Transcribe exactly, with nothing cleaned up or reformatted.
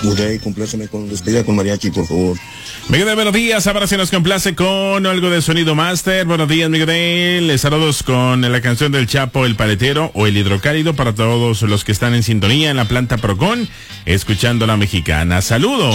Usted compláceme con despedida con mariachi, por favor. Miguel, buenos días. Ahora se nos complace con algo de sonido master. Buenos días, Miguel. Les saludos con la canción del Chapo, el Paletero o el Hidrocálido para todos los que están en sintonía en la planta Procon, escuchando la mexicana. Saludos.